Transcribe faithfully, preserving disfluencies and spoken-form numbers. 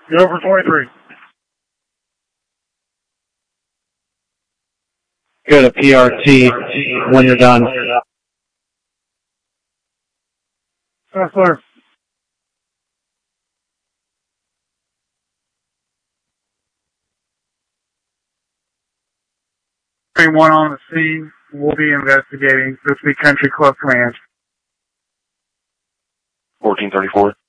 Go for twenty-three. Go to P R T when you're done. Hustler. One on the scene. We'll be investigating. This will be Country Club Command. fourteen thirty-four.